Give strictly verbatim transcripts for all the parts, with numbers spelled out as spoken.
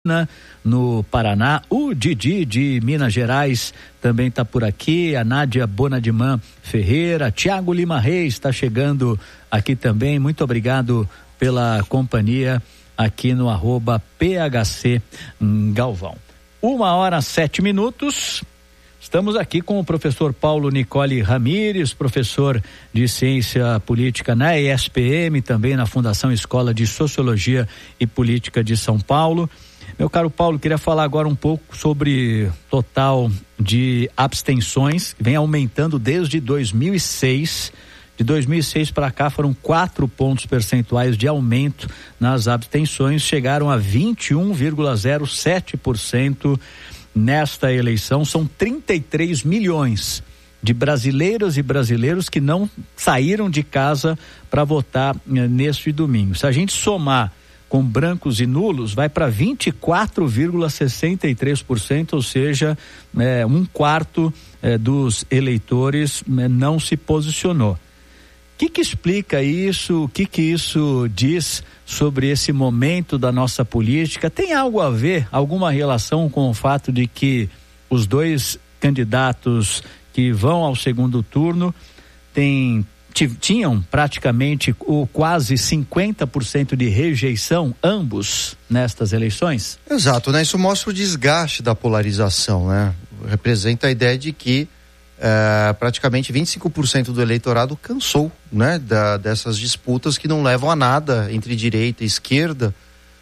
no Paraná. O Didi de Minas Gerais também está por aqui, a Nádia Bonadimã Ferreira, Tiago Lima Reis está chegando aqui também. Muito obrigado pela companhia aqui no arroba P H C Galvão. Uma hora sete minutos. Estamos aqui com o professor Paulo Nicole Ramires, professor de Ciência Política na E S P M, também na Fundação Escola de Sociologia e Política de São Paulo. Meu caro Paulo, queria falar agora um pouco sobre total de abstenções, que vem aumentando desde dois mil e seis. De dois mil e seis para cá foram quatro pontos percentuais de aumento nas abstenções, chegaram a vinte e um vírgula zero sete por cento nesta eleição. São trinta e três milhões de brasileiras e brasileiros que não saíram de casa para votar neste domingo. Se a gente somar com brancos e nulos, vai para vinte e quatro vírgula sessenta e três por cento, ou seja, é, um quarto é, dos eleitores é, não se posicionou. O que que explica isso? O que que isso diz sobre esse momento da nossa política? Tem algo a ver, alguma relação com o fato de que os dois candidatos que vão ao segundo turno têm tinham praticamente o quase cinquenta por cento de rejeição, ambos, nestas eleições? Exato, né? Isso mostra o desgaste da polarização, né? Representa a ideia de que é, praticamente vinte e cinco por cento do eleitorado cansou, né? Da, dessas disputas que não levam a nada entre direita e esquerda,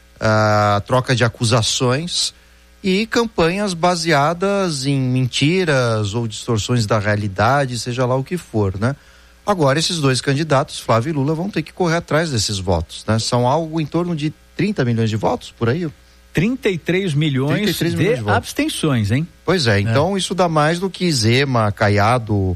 a troca de acusações e campanhas baseadas em mentiras ou distorções da realidade, seja lá o que for, né? Agora, esses dois candidatos, Flávio e Lula, vão ter que correr atrás desses votos, né? São algo em torno de trinta milhões de votos, por aí? trinta e três milhões, trinta e três milhões de, de abstenções, hein? Pois é, então é. Isso dá mais do que Zema, Caiado, uh,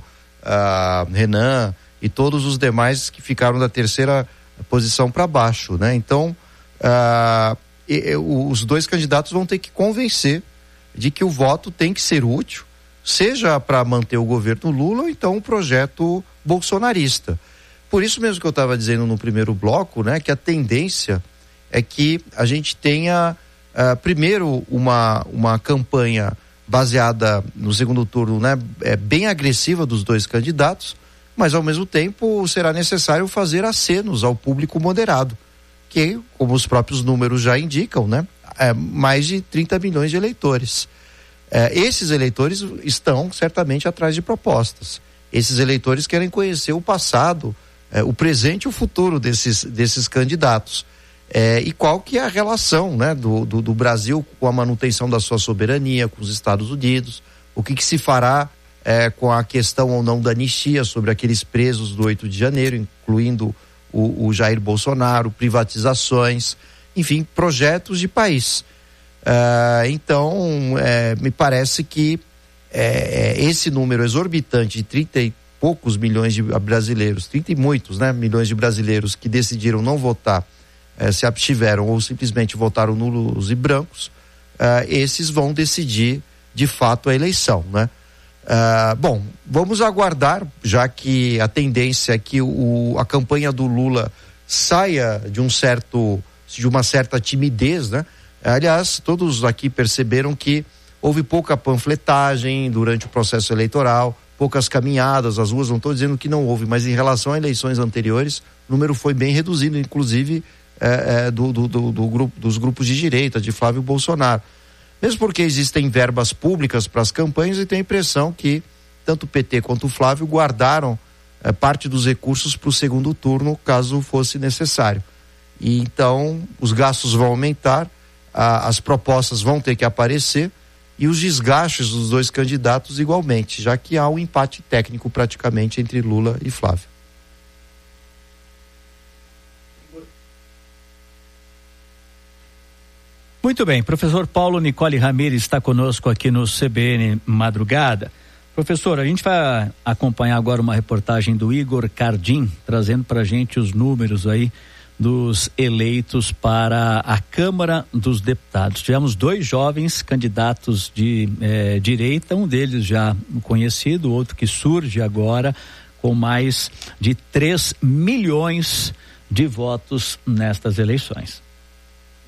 Renan e todos os demais que ficaram da terceira posição para baixo, né? Então, uh, e, e, os dois candidatos vão ter que convencer de que o voto tem que ser útil, seja para manter o governo Lula ou então um projeto bolsonarista. Por isso mesmo que eu estava dizendo no primeiro bloco, né, que a tendência é que a gente tenha uh, primeiro uma, uma campanha baseada no segundo turno, né, é, bem agressiva dos dois candidatos, mas ao mesmo tempo será necessário fazer acenos ao público moderado, que, como os próprios números já indicam, né, é mais de trinta milhões de eleitores. É, esses eleitores estão certamente atrás de propostas. Esses eleitores querem conhecer o passado, é, o presente e o futuro desses, desses candidatos. É, e qual que é a relação, né, do, do, do Brasil com a manutenção da sua soberania, com os Estados Unidos, o que, que se fará é, com a questão ou não da anistia sobre aqueles presos do oito de janeiro, incluindo o, o Jair Bolsonaro, privatizações, enfim, projetos de país. Uh, então, é, me parece que é, esse número exorbitante de trinta e poucos milhões de brasileiros, trinta e muitos, né, milhões de brasileiros que decidiram não votar, é, se abstiveram ou simplesmente votaram nulos e brancos, uh, esses vão decidir de fato a eleição, né? Uh, bom, vamos aguardar, já que a tendência é que o, a campanha do Lula saia de um certo, de uma certa timidez, né? Aliás, todos aqui perceberam que houve pouca panfletagem durante o processo eleitoral, poucas caminhadas, as ruas, não estou dizendo que não houve, mas em relação a eleições anteriores, o número foi bem reduzido, inclusive é, é, do, do, do, do grupo, dos grupos de direita, de Flávio Bolsonaro. Mesmo porque existem verbas públicas para as campanhas e tem a impressão que tanto o P T quanto o Flávio guardaram é, parte dos recursos para o segundo turno, caso fosse necessário. E então, os gastos vão aumentar, as propostas vão ter que aparecer e os desgastes dos dois candidatos igualmente, já que há um empate técnico praticamente entre Lula e Flávio. Muito bem, professor Paulo Nicole Ramires está conosco aqui no C B N Madrugada. Professor, a gente vai acompanhar agora uma reportagem do Igor Cardim, trazendo para a gente os números aí dos eleitos para a Câmara dos Deputados. Tivemos dois jovens candidatos de eh, direita, um deles já conhecido, outro que surge agora com mais de três milhões de votos nestas eleições.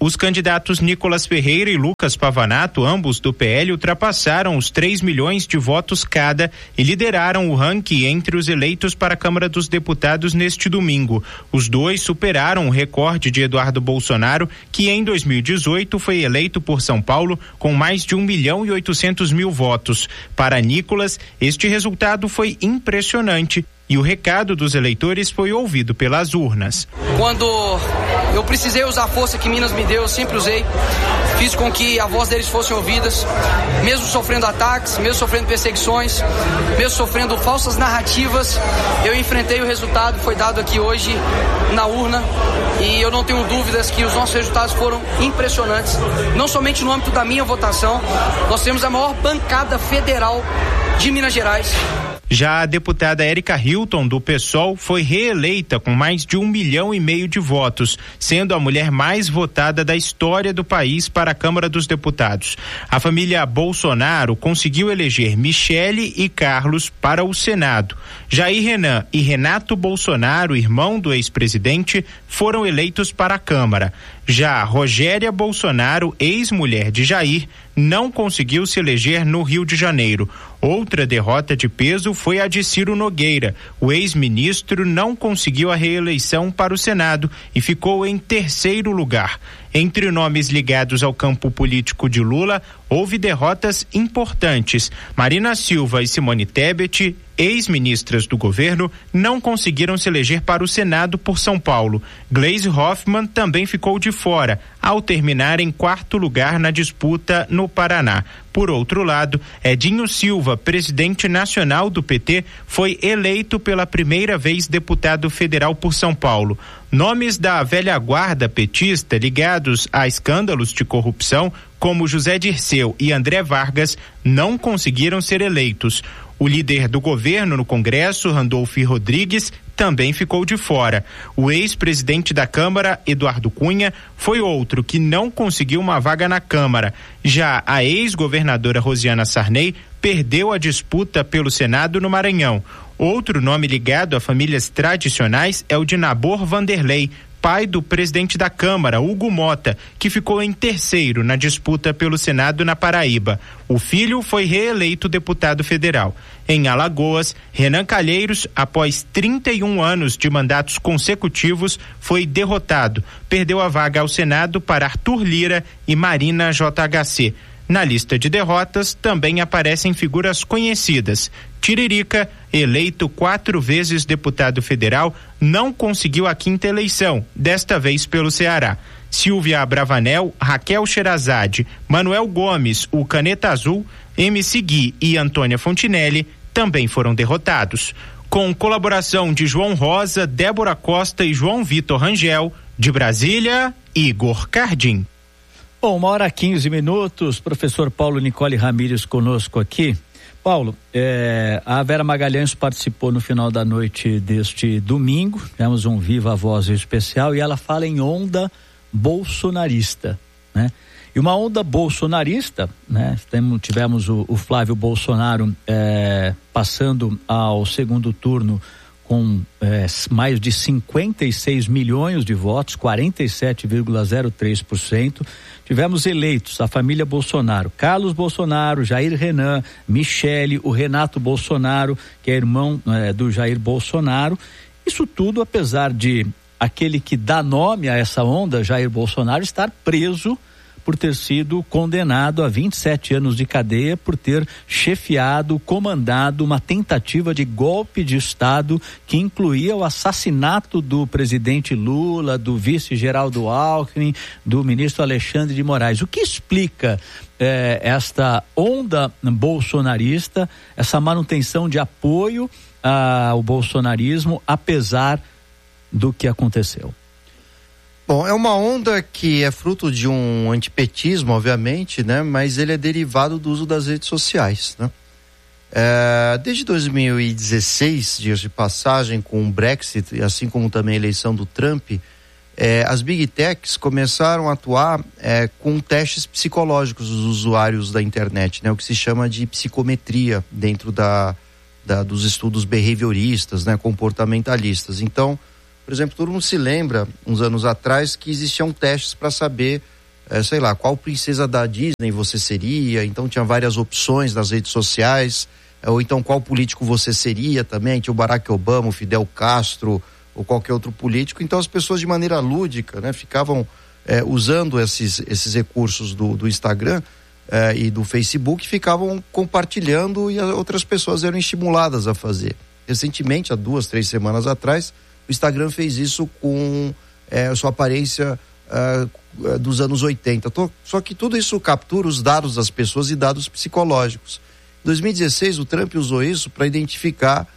Os candidatos Nicolas Ferreira e Lucas Pavanato, ambos do P L, ultrapassaram os três milhões de votos cada e lideraram o ranking entre os eleitos para a Câmara dos Deputados neste domingo. Os dois superaram o recorde de Eduardo Bolsonaro, que em dois mil e dezoito foi eleito por São Paulo com mais de um milhão e oitocentos mil votos. Para Nicolas, este resultado foi impressionante e o recado dos eleitores foi ouvido pelas urnas. Quando eu precisei usar a força que Minas me deu, eu sempre usei. Fiz com que a voz deles fosse ouvidas, mesmo sofrendo ataques, mesmo sofrendo perseguições, mesmo sofrendo falsas narrativas. Eu enfrentei, o resultado foi dado aqui hoje na urna e eu não tenho dúvidas que os nossos resultados foram impressionantes, não somente no âmbito da minha votação. Nós temos a maior bancada federal de Minas Gerais. Já a deputada Érica Hilton, do PSOL, foi reeleita com mais de um milhão e meio de votos, sendo a mulher mais votada da história do país para a Câmara dos Deputados. A família Bolsonaro conseguiu eleger Michele e Carlos para o Senado. Jair Renan e Renato Bolsonaro, irmão do ex-presidente, foram eleitos para a Câmara. Já Rogéria Bolsonaro, ex-mulher de Jair, não conseguiu se eleger no Rio de Janeiro. Outra derrota de peso foi a de Ciro Nogueira. O ex-ministro não conseguiu a reeleição para o Senado e ficou em terceiro lugar. Entre nomes ligados ao campo político de Lula, houve derrotas importantes. Marina Silva e Simone Tebet, ex-ministras do governo, não conseguiram se eleger para o Senado por São Paulo. Gleisi Hoffmann também ficou de fora, ao terminar em quarto lugar na disputa no Paraná. Por outro lado, Edinho Silva, presidente nacional do P T, foi eleito pela primeira vez deputado federal por São Paulo. Nomes da velha guarda petista ligados a escândalos de corrupção, como José Dirceu e André Vargas, não conseguiram ser eleitos. O líder do governo no Congresso, Randolfo Rodrigues, também ficou de fora. O ex-presidente da Câmara, Eduardo Cunha, foi outro que não conseguiu uma vaga na Câmara. Já a ex-governadora Rosiana Sarney perdeu a disputa pelo Senado no Maranhão. Outro nome ligado a famílias tradicionais é o de Nabor Vanderlei, pai do presidente da Câmara, Hugo Mota, que ficou em terceiro na disputa pelo Senado na Paraíba. O filho foi reeleito deputado federal. Em Alagoas, Renan Calheiros, após trinta e um anos de mandatos consecutivos, foi derrotado. Perdeu a vaga ao Senado para Arthur Lira e Marina J H C. Na lista de derrotas também aparecem figuras conhecidas. Tiririca, eleito quatro vezes deputado federal, não conseguiu a quinta eleição, desta vez pelo Ceará. Silvia Abravanel, Raquel Sherazade, Manuel Gomes, o Caneta Azul, M C Gui e Antônia Fontinelli também foram derrotados. Com colaboração de João Rosa, Débora Costa e João Vitor Rangel, de Brasília, Igor Cardim. Bom, uma hora quinze minutos, professor Paulo Nicole Ramírez conosco aqui. Paulo, é, a Vera Magalhães participou no final da noite deste domingo, tivemos um Viva Voz especial e ela fala em onda bolsonarista, né? E uma onda bolsonarista, né? Tivemos o, o Flávio Bolsonaro é, passando ao segundo turno com é, mais de cinquenta e seis milhões de votos, quarenta e sete vírgula zero três por cento. Tivemos eleitos a família Bolsonaro, Carlos Bolsonaro, Jair Renan, Michele, o Renato Bolsonaro, que é irmão é, do Jair Bolsonaro. Isso tudo apesar de aquele que dá nome a essa onda, Jair Bolsonaro, estar preso por ter sido condenado a vinte e sete anos de cadeia por ter chefiado, comandado uma tentativa de golpe de Estado que incluía o assassinato do presidente Lula, do vice Geraldo Alckmin, do ministro Alexandre de Moraes. O que explica eh, esta onda bolsonarista, essa manutenção de apoio ao bolsonarismo, apesar do que aconteceu? Bom, é uma onda que é fruto de um antipetismo, obviamente, né? Mas ele é derivado do uso das redes sociais, né? É, desde dois mil e dezesseis, dias de passagem, com o Brexit, assim como também a eleição do Trump, é, as Big Techs começaram a atuar é, com testes psicológicos dos usuários da internet, né? O que se chama de psicometria dentro da, da, dos estudos behavioristas, né? Comportamentalistas. Então, por exemplo, todo mundo se lembra, uns anos atrás, que existiam testes para saber é, sei lá, qual princesa da Disney você seria, então tinha várias opções nas redes sociais, é, ou então qual político você seria também, tinha o Barack Obama, o Fidel Castro, ou qualquer outro político, então as pessoas de maneira lúdica, né, ficavam é, usando esses, esses recursos do, do Instagram é, e do Facebook, ficavam compartilhando e outras pessoas eram estimuladas a fazer. Recentemente, há duas, três semanas atrás, o Instagram fez isso com é, a sua aparência uh, dos anos oitenta. Tô, só que tudo isso captura os dados das pessoas e dados psicológicos. Em dois mil e dezesseis, o Trump usou isso para identificar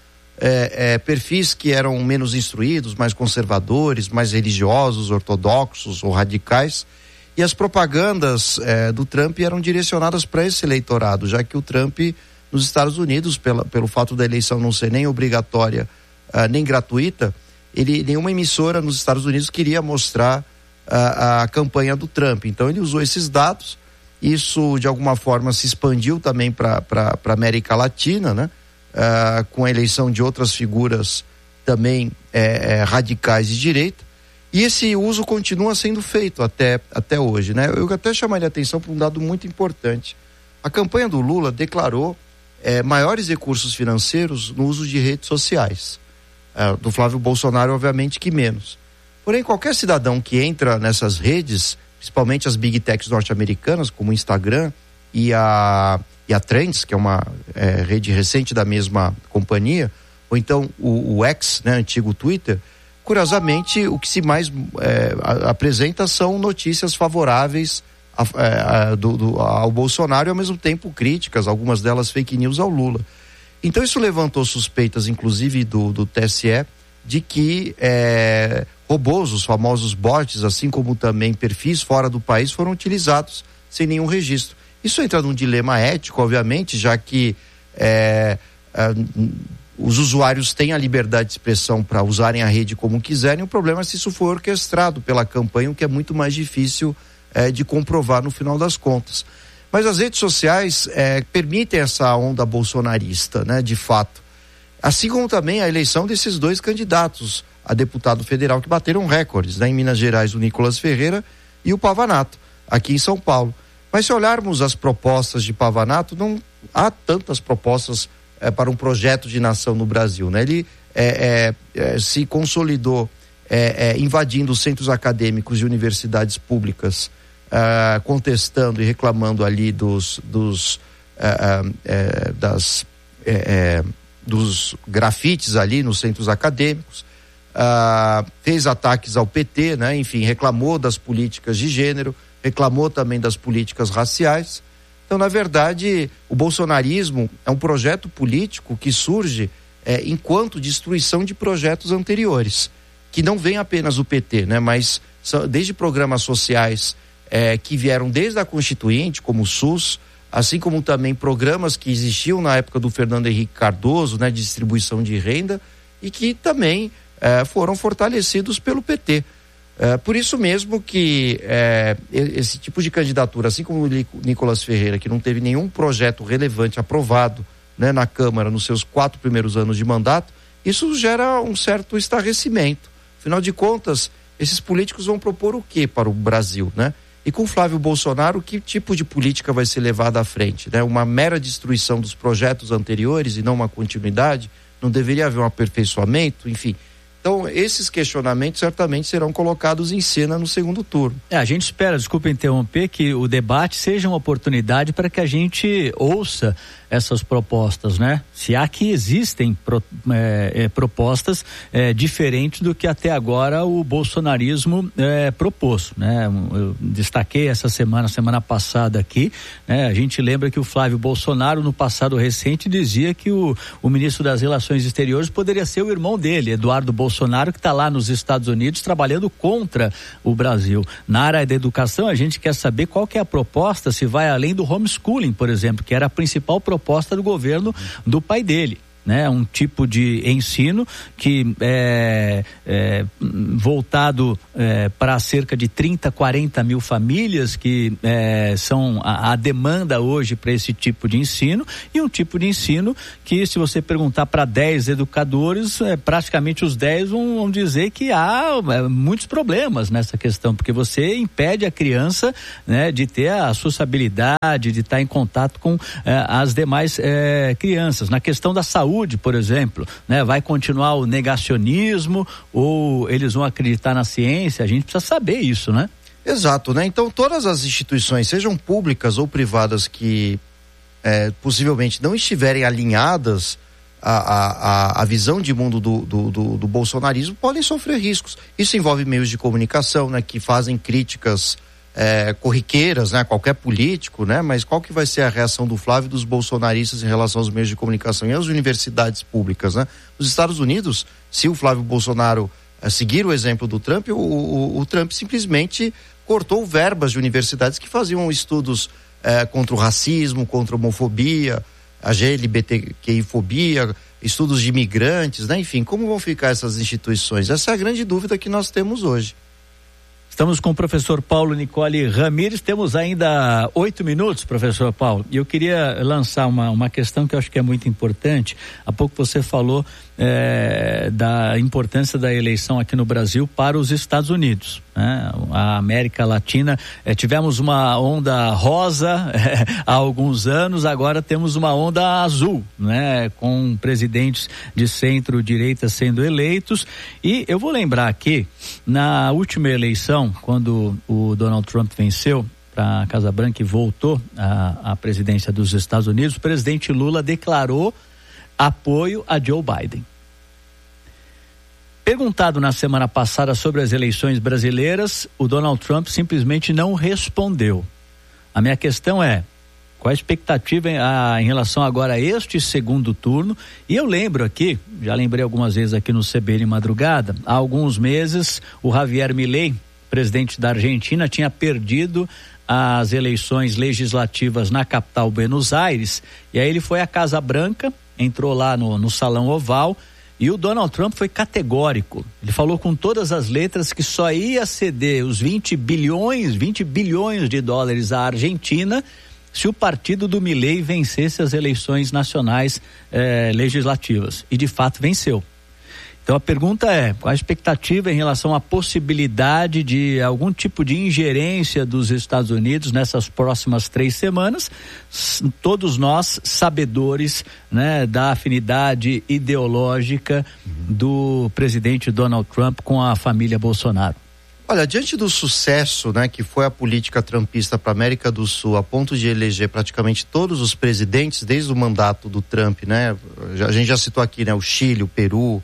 é, é, perfis que eram menos instruídos, mais conservadores, mais religiosos, ortodoxos ou radicais. E as propagandas é, do Trump eram direcionadas para esse eleitorado, já que o Trump, nos Estados Unidos, pela, pelo fato da eleição não ser nem obrigatória, uh, nem gratuita, ele, nenhuma emissora nos Estados Unidos queria mostrar uh, a campanha do Trump. Então ele usou esses dados, isso de alguma forma se expandiu também para a América Latina, né? Uh, com a eleição de outras figuras também é, é, radicais de direita, e esse uso continua sendo feito até, até hoje, né? Eu até chamaria a atenção para um dado muito importante. A campanha do Lula declarou É, maiores recursos financeiros no uso de redes sociais. É, do Flávio Bolsonaro, obviamente, que menos. Porém, qualquer cidadão que entra nessas redes, principalmente as big techs norte-americanas, como o Instagram e a, e a Trends, que é uma é, rede recente da mesma companhia, ou então o, o X, né, antigo Twitter, curiosamente, o que se mais é, apresenta são notícias favoráveis A, a, do, do, ao Bolsonaro e ao mesmo tempo críticas, algumas delas fake news ao Lula. Então isso levantou suspeitas, inclusive do, do T S E, de que é, robôs, os famosos bots, assim como também perfis fora do país, foram utilizados sem nenhum registro. Isso entra num dilema ético, obviamente, já que é, é, os usuários têm a liberdade de expressão para usarem a rede como quiserem. O problema é se isso for orquestrado pela campanha, o que é muito mais difícil É, de comprovar no final das contas. Mas as redes sociais é, permitem essa onda bolsonarista, né, de fato. Assim como também a eleição desses dois candidatos a deputado federal que bateram recordes, né, em Minas Gerais, o Nicolas Ferreira e o Pavanato, aqui em São Paulo. Mas se olharmos as propostas de Pavanato, não há tantas propostas é, para um projeto de nação no Brasil, né? Ele é, é, é, se consolidou é, é, invadindo os centros acadêmicos de universidades públicas, Uh, contestando e reclamando ali dos dos uh, uh, uh, das uh, uh, dos grafites ali nos centros acadêmicos, uh, fez ataques ao P T, né? Enfim, reclamou das políticas de gênero, reclamou também das políticas raciais. Então, na verdade, o bolsonarismo é um projeto político que surge é, enquanto destruição de projetos anteriores, que não vem apenas do P T, né? Mas são, desde programas sociais É, que vieram desde a Constituinte, como o SUS, assim como também programas que existiam na época do Fernando Henrique Cardoso, né, de distribuição de renda, e que também é, foram fortalecidos pelo P T. É, por isso mesmo que é, esse tipo de candidatura, assim como o Nicolas Ferreira, que não teve nenhum projeto relevante aprovado, né, na Câmara nos seus quatro primeiros anos de mandato, isso gera um certo estarrecimento. Afinal de contas, esses políticos vão propor o quê para o Brasil, né? E com Flávio Bolsonaro, que tipo de política vai ser levada à frente, né? Uma mera destruição dos projetos anteriores e não uma continuidade? Não deveria haver um aperfeiçoamento? Enfim. Então, esses questionamentos certamente serão colocados em cena no segundo turno. É, a gente espera, desculpa interromper, que o debate seja uma oportunidade para que a gente ouça essas propostas, né? Se há que existem pro, é, é, propostas é, diferentes do que até agora o bolsonarismo é, propôs, né? Eu destaquei essa semana, semana passada aqui, né? A gente lembra que o Flávio Bolsonaro, no passado recente, dizia que o, o ministro das Relações Exteriores poderia ser o irmão dele, Eduardo Bolsonaro, que está lá nos Estados Unidos trabalhando contra o Brasil. Na área da educação, a gente quer saber qual que é a proposta, se vai além do homeschooling, por exemplo, que era a principal proposta proposta do governo do pai dele, né? Um tipo de ensino que é, é voltado é, para cerca de trinta, quarenta mil famílias que é, são a, a demanda hoje para esse tipo de ensino, e um tipo de ensino que, se você perguntar para dez educadores, é, praticamente os dez vão, vão dizer que há é, muitos problemas nessa questão, porque você impede a criança, né, de ter a sociabilidade, de estar em contato com é, as demais é, crianças. Na questão da saúde, por exemplo, né, vai continuar o negacionismo ou eles vão acreditar na ciência? A gente precisa saber isso, né? Exato, né? Então todas as instituições, sejam públicas ou privadas, que é, possivelmente não estiverem alinhadas à, à, à visão de mundo do, do, do, do bolsonarismo, podem sofrer riscos. Isso envolve meios de comunicação, né, que fazem críticas É, corriqueiras, né? Qualquer político, né? Mas qual que vai ser a reação do Flávio e dos bolsonaristas em relação aos meios de comunicação e às universidades públicas, né? Nos Estados Unidos, se o Flávio Bolsonaro eh, seguir o exemplo do Trump, o, o, o Trump simplesmente cortou verbas de universidades que faziam estudos eh, contra o racismo, contra a homofobia, a L G B T Q I-fobia, estudos de imigrantes, né? Enfim, como vão ficar essas instituições? Essa é a grande dúvida que nós temos hoje. Estamos com o professor Paulo Nicole Ramires, temos ainda oito minutos, professor Paulo, e eu queria lançar uma, uma questão que eu acho que é muito importante. Há pouco você falou é, da importância da eleição aqui no Brasil para os Estados Unidos, né? A América Latina, é, tivemos uma onda rosa é, há alguns anos, agora temos uma onda azul, né? Com presidentes de centro-direita sendo eleitos, e eu vou lembrar aqui, na última eleição, quando o Donald Trump venceu para a Casa Branca e voltou à, à presidência dos Estados Unidos, o presidente Lula declarou apoio a Joe Biden. Perguntado na semana passada sobre as eleições brasileiras, o Donald Trump simplesmente não respondeu. A minha questão é: qual a expectativa em, a, em relação agora a este segundo turno? E eu lembro aqui, já lembrei algumas vezes aqui no C B N Madrugada, há alguns meses o Javier Milei, presidente da Argentina, tinha perdido as eleições legislativas na capital Buenos Aires, e aí ele foi à Casa Branca, entrou lá no, no Salão Oval, e o Donald Trump foi categórico. Ele falou com todas as letras que só ia ceder os vinte bilhões, vinte bilhões de dólares à Argentina se o partido do Milei vencesse as eleições nacionais eh, legislativas. E de fato venceu. Então a pergunta é: qual a expectativa em relação à possibilidade de algum tipo de ingerência dos Estados Unidos nessas próximas três semanas? Todos nós sabedores, né, da afinidade ideológica do presidente Donald Trump com a família Bolsonaro. Olha, diante do sucesso, né, que foi a política trumpista para a América do Sul, a ponto de eleger praticamente todos os presidentes desde o mandato do Trump, né? A gente já citou aqui, né, o Chile, o Peru,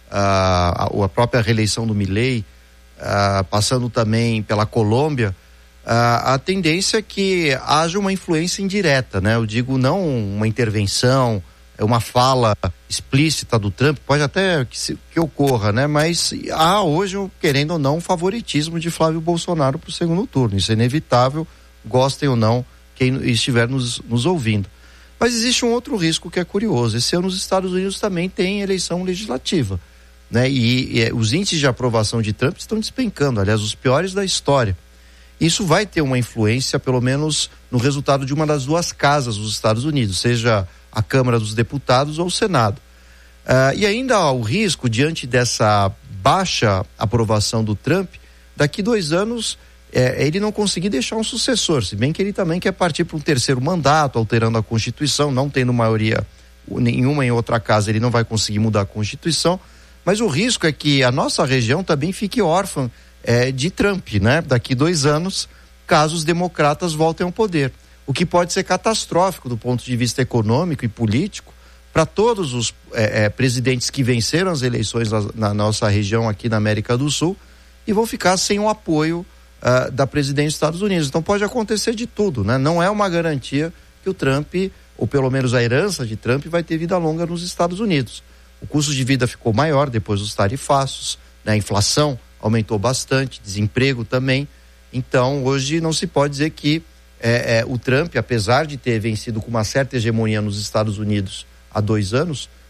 a, a própria reeleição do Milei, a, passando também pela Colômbia, a, a tendência é que haja uma influência indireta, né? Eu digo, não uma intervenção, uma fala explícita do Trump, pode até que, se, que ocorra, né? Mas há hoje, querendo ou não, um favoritismo de Flávio Bolsonaro para o segundo turno. Isso é inevitável, gostem ou não quem estiver nos, nos ouvindo. Mas existe um outro risco que é curioso. Esse ano os Estados Unidos também tem eleição legislativa, né? E, e os índices de aprovação de Trump estão despencando, aliás, os piores da história. Isso vai ter uma influência, pelo menos, no resultado de uma das duas casas dos Estados Unidos, seja a Câmara dos Deputados ou o Senado. Uh, e ainda há o risco, diante dessa baixa aprovação do Trump, daqui dois anos é, ele não conseguir deixar um sucessor, se bem que ele também quer partir para um terceiro mandato, alterando a Constituição, não tendo maioria nenhuma em outra casa, ele não vai conseguir mudar a Constituição, mas o risco é que a nossa região também fique órfã é, de Trump, né? Daqui dois anos, caso os democratas voltem ao poder, o que pode ser catastrófico do ponto de vista econômico e político para todos os é, é, presidentes que venceram as eleições na, na nossa região aqui na América do Sul e vão ficar sem o apoio uh, da presidência dos Estados Unidos. Então pode acontecer de tudo, né? Não é uma garantia que o Trump, ou pelo menos a herança de Trump, vai ter vida longa nos Estados Unidos. O custo de vida ficou maior depois dos tarifaços, né? A inflação aumentou bastante, desemprego também. Então hoje não se pode dizer que É, é, o Trump, apesar de ter vencido com uma certa hegemonia nos Estados Unidos há dois anos,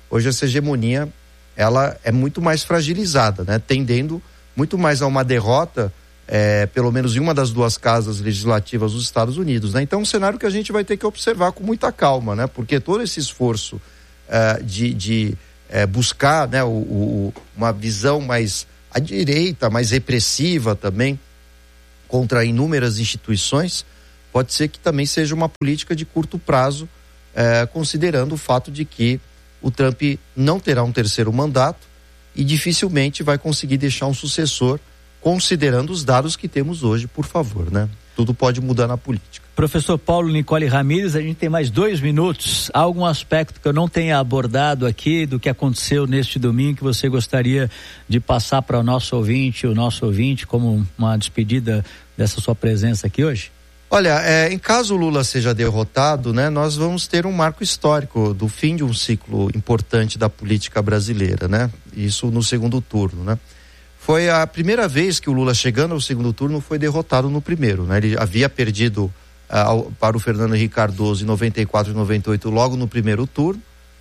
hoje essa hegemonia ela é muito mais fragilizada, né? Tendendo muito mais a uma derrota, é, pelo menos em uma das duas casas legislativas dos Estados Unidos, né? Então é um cenário que a gente vai ter que observar com muita calma, né? Porque todo esse esforço é, de, de é, buscar, né, o, o, uma visão mais à direita, mais repressiva também, contra inúmeras instituições, pode ser que também seja uma política de curto prazo, é, considerando o fato de que o Trump não terá um terceiro mandato e dificilmente vai conseguir deixar um sucessor, considerando os dados que temos hoje, por favor, né? Tudo pode mudar na política. Professor Paulo Nicole Ramírez, a gente tem mais dois minutos. Há algum aspecto que eu não tenha abordado aqui do que aconteceu neste domingo que você gostaria de passar para o nosso ouvinte, o nosso ouvinte, como uma despedida dessa sua presença aqui hoje? Olha, é, em caso o Lula seja derrotado, né, nós vamos ter um marco histórico do fim de um ciclo importante da política brasileira, né? Isso no segundo turno, né? Foi a primeira vez que o Lula, chegando ao segundo turno, foi derrotado no primeiro, né? Ele havia perdido uh, para o Fernando Henrique Cardoso em noventa e quatro e noventa e oito logo no primeiro turno,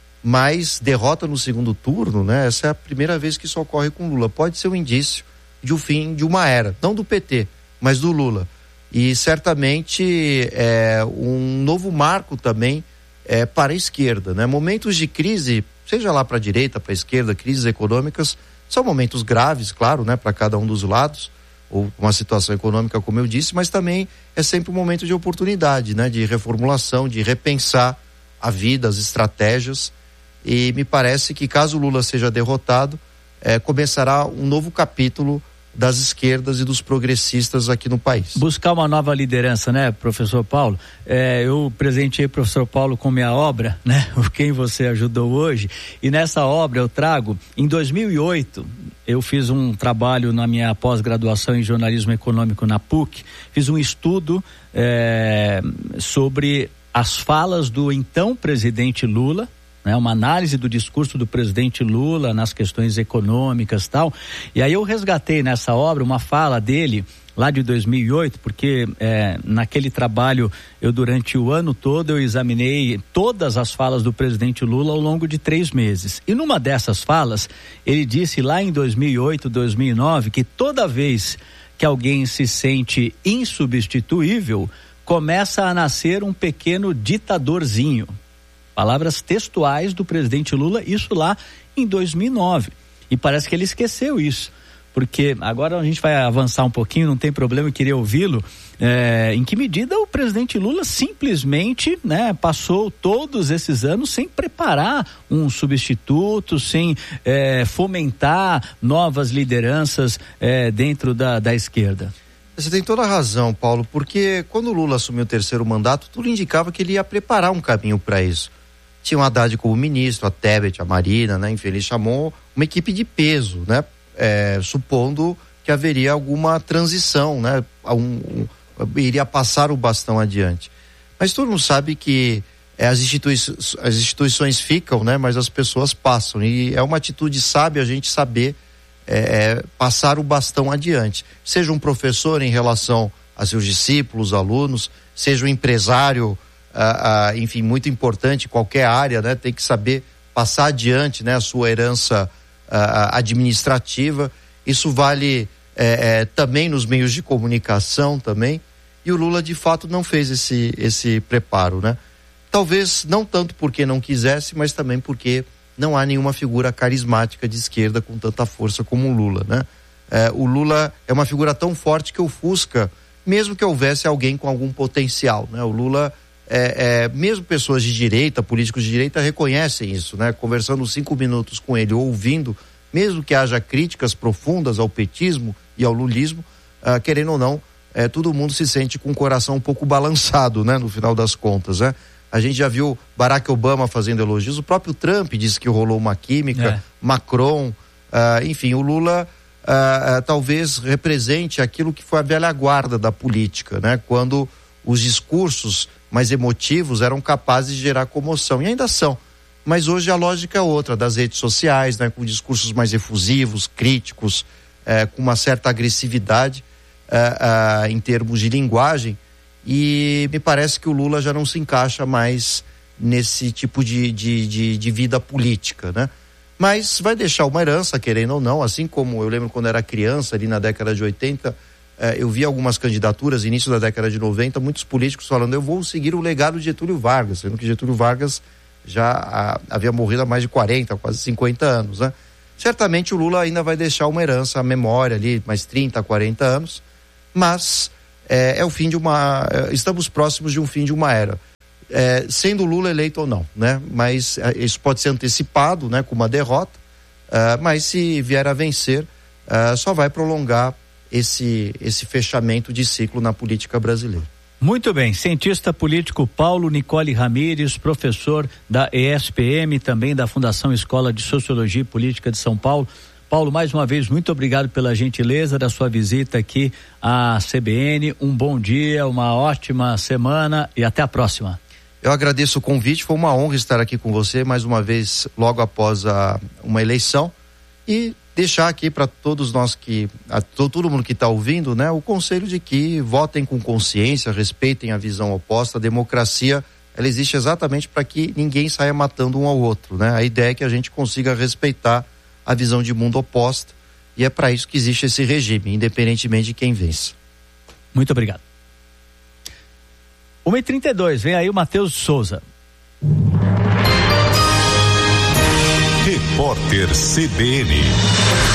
mas derrota no segundo turno, né? Essa é a primeira vez que isso ocorre com o Lula. Pode ser um indício de um fim de uma era, não do P T, mas do Lula. E certamente é um novo marco também é, para a esquerda, né? Momentos de crise, seja lá para a direita, para a esquerda, crises econômicas, são momentos graves, claro, né? Para cada um dos lados, ou uma situação econômica, como eu disse, mas também é sempre um momento de oportunidade, né? De reformulação, de repensar a vida, as estratégias, e me parece que caso o Lula seja derrotado, é, começará um novo capítulo das esquerdas e dos progressistas aqui no país. Buscar uma nova liderança, né, professor Paulo? É, eu presenteei o professor Paulo com minha obra, né, o Quem Você Ajudou Hoje, e nessa obra eu trago, em dois mil e oito, eu fiz um trabalho na minha pós-graduação em jornalismo econômico na P U C, fiz um estudo é, sobre as falas do então presidente Lula, né, uma análise do discurso do presidente Lula nas questões econômicas e tal, e aí eu resgatei nessa obra uma fala dele lá de dois mil e oito, porque é, naquele trabalho eu durante o ano todo eu examinei todas as falas do presidente Lula ao longo de três meses, e numa dessas falas ele disse lá em dois mil e oito, dois mil e nove que toda vez que alguém se sente insubstituível, começa a nascer um pequeno ditadorzinho. Palavras textuais do presidente Lula, isso lá em dois mil e nove. E parece que ele esqueceu isso. Porque agora a gente vai avançar um pouquinho, não tem problema, eu queria ouvi-lo. É, em que medida o presidente Lula simplesmente, né, passou todos esses anos sem preparar um substituto, sem é, fomentar novas lideranças é, dentro da, da esquerda? Você tem toda a razão, Paulo, porque quando o Lula assumiu o terceiro mandato, tudo indicava que ele ia preparar um caminho para isso. Tinha o Haddad como ministro, a Tebet, a Marina, né? Enfim, ele chamou uma equipe de peso, né? É, supondo que haveria alguma transição, né? Um, um, iria passar o bastão adiante. Mas todo mundo sabe que é, as, institui- as instituições ficam, né? Mas as pessoas passam. E é uma atitude sábia a gente saber é, é, passar o bastão adiante. Seja um professor em relação a seus discípulos, alunos, seja um empresário, Uh, uh, enfim, muito importante, qualquer área, né, tem que saber passar adiante, né, a sua herança uh, administrativa. Isso vale é, é, também nos meios de comunicação também, e o Lula de fato não fez esse, esse preparo, né? Talvez não tanto porque não quisesse, mas também porque não há nenhuma figura carismática de esquerda com tanta força como o Lula, né? É, o Lula é uma figura tão forte que ofusca, mesmo que houvesse alguém com algum potencial, né? O Lula É, é, mesmo pessoas de direita, políticos de direita reconhecem isso, né? Conversando cinco minutos com ele, ouvindo, mesmo que haja críticas profundas ao petismo e ao lulismo, uh, querendo ou não, é, todo mundo se sente com o coração um pouco balançado, né? No final das contas, né? A gente já viu Barack Obama fazendo elogios, o próprio Trump disse que rolou uma química, é. Macron, uh, enfim, o Lula uh, uh, talvez represente aquilo que foi a velha guarda da política, né? Quando os discursos mais emotivos eram capazes de gerar comoção, e ainda são, mas hoje a lógica é outra, das redes sociais, né, com discursos mais efusivos, críticos, eh, com uma certa agressividade eh, eh, em termos de linguagem, e me parece que o Lula já não se encaixa mais nesse tipo de, de, de, de vida política, né? Mas vai deixar uma herança, querendo ou não, assim como eu lembro quando era criança, ali na década de oitenta, eh, eu vi algumas candidaturas, início da década de noventa, muitos políticos falando, eu vou seguir o legado de Getúlio Vargas, sendo que Getúlio Vargas já a, havia morrido há mais de quarenta, quase cinquenta anos, né? Certamente o Lula ainda vai deixar uma herança, a memória ali, mais trinta, quarenta anos, mas é, é o fim de uma, é, estamos próximos de um fim de uma era. É, sendo Lula eleito ou não, né? Mas é, isso pode ser antecipado, né? Com uma derrota, é, mas se vier a vencer, é, só vai prolongar esse, esse fechamento de ciclo na política brasileira. Muito bem, cientista político Paulo Nicole Ramires, professor da E S P M, também da Fundação Escola de Sociologia e Política de São Paulo. Paulo, mais uma vez, muito obrigado pela gentileza da sua visita aqui à C B N. Um bom dia, uma ótima semana e até a próxima. Eu agradeço o convite, foi uma honra estar aqui com você mais uma vez, logo após a, uma eleição, e deixar aqui para todos nós que, a, todo mundo que está ouvindo, né, o conselho de que votem com consciência, respeitem a visão oposta. A democracia, ela existe exatamente para que ninguém saia matando um ao outro, né? A ideia é que a gente consiga respeitar a visão de mundo oposta, e é para isso que existe esse regime, independentemente de quem vence. Muito obrigado. uma e trinta e dois, vem aí o Matheus Souza. Repórter C B N.